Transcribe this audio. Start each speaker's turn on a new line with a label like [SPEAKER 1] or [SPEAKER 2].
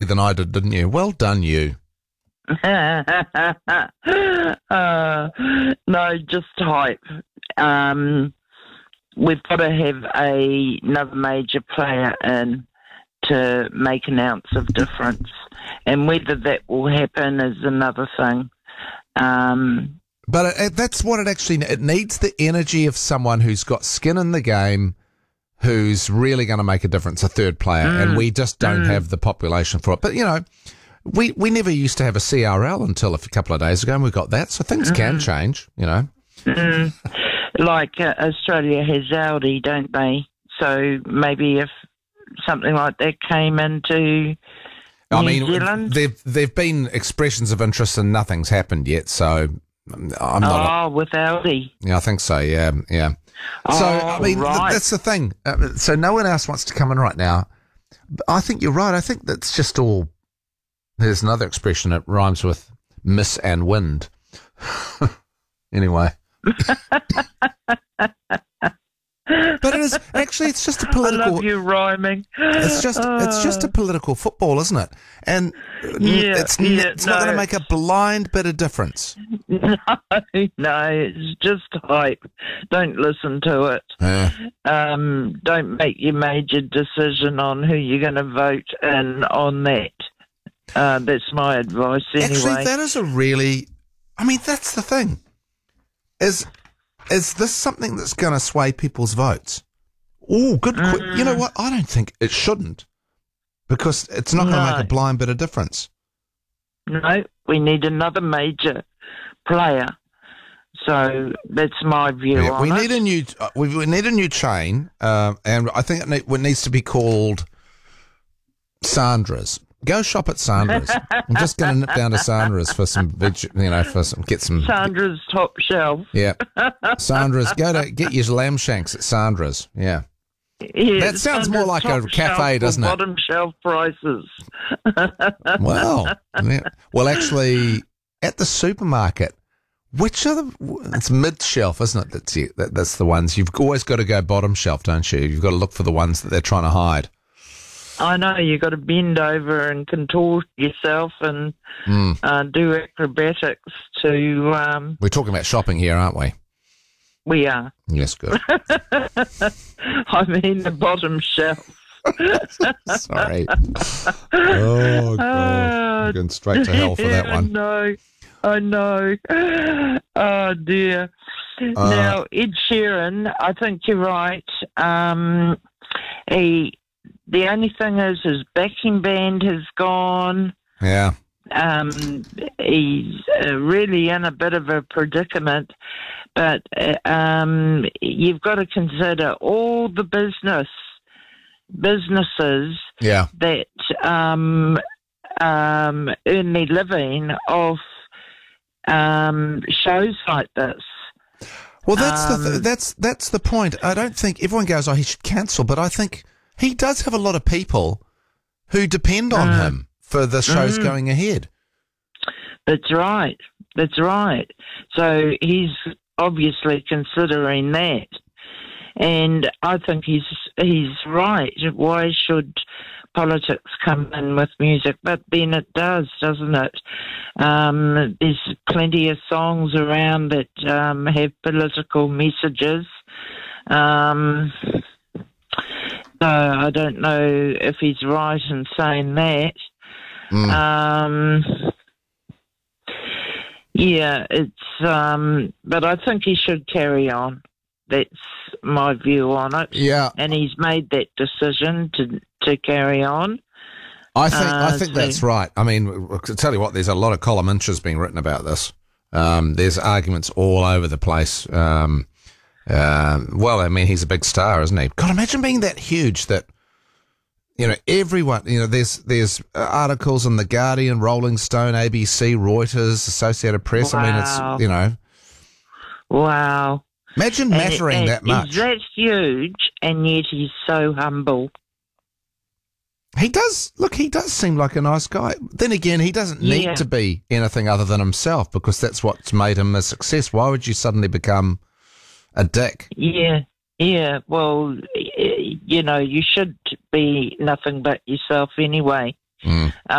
[SPEAKER 1] than I did, didn't you? Well done, you.
[SPEAKER 2] No, just hype. We've got to have another major player in to make an ounce of difference. And whether that will happen is another thing.
[SPEAKER 1] But that's what it needs the energy of someone who's got skin in the game, who's really going to make a difference, a third player. And we just don't have the population for it. But, we never used to have a CRL until a couple of days ago, and we got that. So things can change,
[SPEAKER 2] Like Australia has Audi, don't they? So maybe if something like that came into New Zealand?
[SPEAKER 1] There've been expressions of interest and nothing's happened yet, so I'm not...
[SPEAKER 2] with Audi.
[SPEAKER 1] Yeah, I think so, yeah. So,
[SPEAKER 2] right.
[SPEAKER 1] That's the thing. So no one else wants to come in right now. But I think you're right. I think that's just all... There's another expression that rhymes with miss and wind. Anyway. But it is actually, it's just a political...
[SPEAKER 2] I love you rhyming.
[SPEAKER 1] It's just a political football, isn't it? And it's not going to make a blind bit of difference.
[SPEAKER 2] No, it's just hype. Don't listen to it.
[SPEAKER 1] Yeah.
[SPEAKER 2] Don't make your major decision on who you're going to vote in on that. That's my advice anyway.
[SPEAKER 1] Actually, that is a really... that's the thing. Is this something that's going to sway people's votes? Oh, good. You know what? I don't think it shouldn't, because it's not going to make a blind bit of difference.
[SPEAKER 2] No, we need another major player. So that's my view on
[SPEAKER 1] we
[SPEAKER 2] it.
[SPEAKER 1] need a new. We need a new chain, and I think it needs to be called Sandra's. Go shop at Sandra's. I'm just going to nip down to Sandra's for some get some...
[SPEAKER 2] Sandra's top shelf.
[SPEAKER 1] Yeah. Sandra's. Get your lamb shanks at Sandra's. Yeah.
[SPEAKER 2] Yeah,
[SPEAKER 1] that sounds more like a cafe, doesn't it?
[SPEAKER 2] Bottom shelf prices.
[SPEAKER 1] Well, yeah. Well, actually, at the supermarket, it's mid shelf, isn't it? That's the ones. You've always got to go bottom shelf, don't you? You've got to look for the ones that they're trying to hide.
[SPEAKER 2] I know, you've got to bend over and contort yourself and do acrobatics to...
[SPEAKER 1] We're talking about shopping here, aren't we?
[SPEAKER 2] We are.
[SPEAKER 1] Yes, good.
[SPEAKER 2] I mean the bottom shelf.
[SPEAKER 1] Sorry. Oh, God. I'm going straight to hell for that one.
[SPEAKER 2] I know. Oh, dear. Now, Ed Sheeran, I think you're right. The only thing is his backing band has gone.
[SPEAKER 1] Yeah.
[SPEAKER 2] He's really in a bit of a predicament, but you've got to consider all the businesses that earn their living off shows like this.
[SPEAKER 1] Well, that's the point. I don't think everyone goes, he should cancel, but I think he does have a lot of people who depend on him for the shows going ahead.
[SPEAKER 2] That's right. So he's obviously considering that. And I think he's right. Why should politics come in with music? But then it does, doesn't it? There's plenty of songs around that have political messages. So I don't know if he's right in saying that. But I think he should carry on. That's my view on it.
[SPEAKER 1] Yeah.
[SPEAKER 2] And he's made that decision to carry on.
[SPEAKER 1] I think that's right. I mean, I'll tell you what, there's a lot of column inches being written about this. There's arguments all over the place. He's a big star, isn't he? God, imagine being that huge that, everyone, there's articles in The Guardian, Rolling Stone, ABC, Reuters, Associated Press.
[SPEAKER 2] Wow.
[SPEAKER 1] I mean, it's,
[SPEAKER 2] Wow.
[SPEAKER 1] Imagine mattering that much.
[SPEAKER 2] He's that huge, and yet he's so humble.
[SPEAKER 1] He does seem like a nice guy. Then again, he doesn't need to be anything other than himself, because that's what's made him a success. Why would you suddenly become a dick?
[SPEAKER 2] Yeah. Well, you should be nothing but yourself anyway.